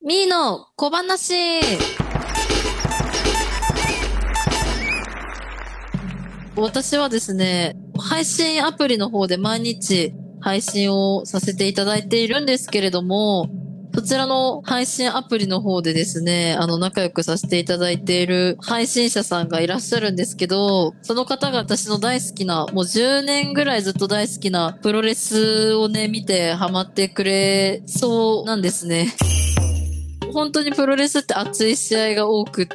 みーの小話。私はですね、配信アプリの方で毎日配信をさせていただいているんですけれども、そちらの配信アプリの方でですね、仲良くさせていただいている配信者さんがいらっしゃるんですけど、その方が私の大好きな、もう10年ぐらいずっと大好きなプロレスをね、見てハマってくれそうなんですね。本当にプロレスって熱い試合が多くって、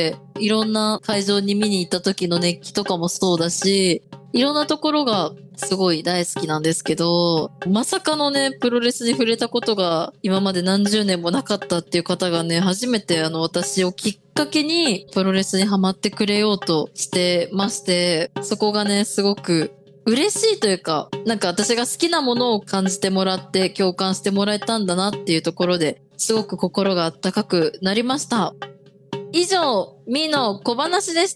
いろんな会場に見に行った時の熱気とかもそうだし、いろんなところがすごい大好きなんですけど、まさかのね、プロレスに触れたことが今まで何十年もなかったっていう方がね、初めて私をきっかけにプロレスにハマってくれようとしてまして、そこがね、すごく嬉しいというか、なんか私が好きなものを感じてもらって共感してもらえたんだなっていうところで、すごく心が温かくなりました。以上、みーの小話でした。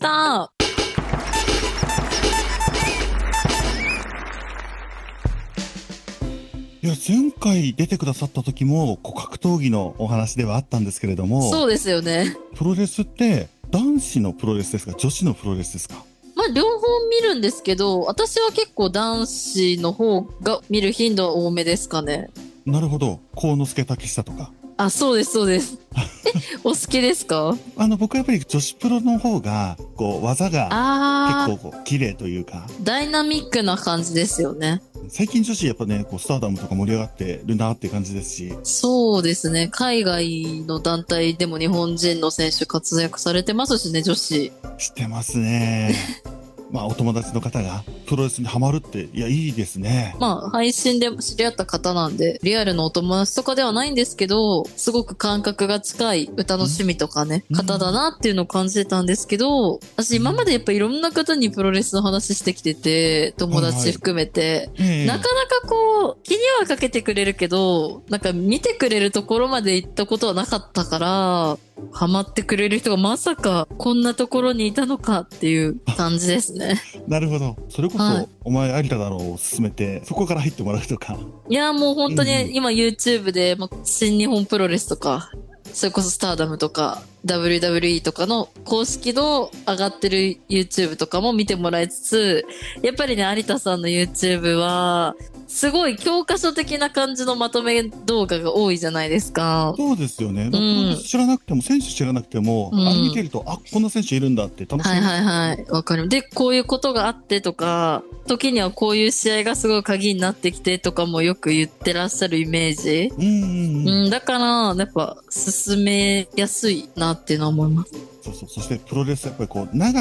いや、前回出てくださった時も、格闘技のお話ではあったんですけれども、 そうですよね。 プロレスって男子のプロレスですか、女子のプロレスですか？ まあ、両方見るんですけど、私は結構男子の方が見る頻度は多めですかね。 なるほど。幸之助竹下とか。 あ、そうです、そうです。お好きですか？ 僕はやっぱり女子プロの方が、技があ結構綺麗というか、 ー、ダイナミックな感じですよね。 最近女子やっぱね、スターダムとか盛り上がってるなっていう感じですし。 そうですね。海外の団体でも日本人の選手活躍されてますしね、女子。 知ってますね。まあ、お友達の方がプロレスにハマるって、いや、いいですね。 まあ、配信で知り合った方なんで、リアルのお友達とかではないんですけど、すごく感覚が近い歌の趣味とかね、方だなっていうのを感じてたんですけど、私今までやっぱいろんな方にプロレスの話してきてて、友達含めて、なかなか気にはかけてくれるけど、なんか見てくれるところまで行ったことはなかったから、ハマってくれる人がまさかこんなところにいたのかっていう感じですね。 なるほど。それこそ、 はい、 お前有田だろうを勧めて、そこから入ってもらうとか。 いや、もう本当に今 YouTube で、新日本プロレスとか、それこそスターダムとか、WWE とかの公式の上がってる YouTube とかも見てもらいつつ、やっぱりね、有田さんの YouTube は、すごい教科書的な感じのまとめ動画が多いじゃないですか。 そうですよね。プロレス知らなくても、選手知らなくても、あれ見てると、こんな選手いるんだって楽しみ。 はいはいはい。わかる。で、こういうことがあってとか、時にはこういう試合がすごい鍵になってきてとかもよく言ってらっしゃるイメージ。だから、やっぱ、進めやすいなっていうのは思います。 そうそう。そして、プロレスやっぱり長